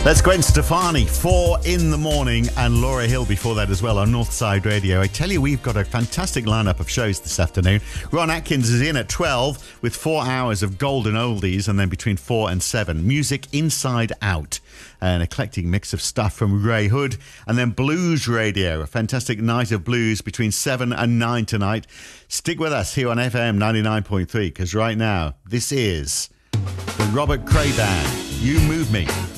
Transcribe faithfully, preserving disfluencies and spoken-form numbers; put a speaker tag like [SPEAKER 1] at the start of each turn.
[SPEAKER 1] That's Gwen Stefani, four in the morning, and Laura Hill before that as well on Northside Radio. I tell you, we've got a fantastic lineup of shows this afternoon. Ron Atkins is in at twelve with four hours of golden oldies, and then between four and seven, music inside out. An eclectic mix of stuff from Ray Hood, and then Blues Radio, a fantastic night of blues between seven and nine tonight. Stick with us here on F M ninety-nine point three, because right now, this is the Robert Cray Band. You Move Me.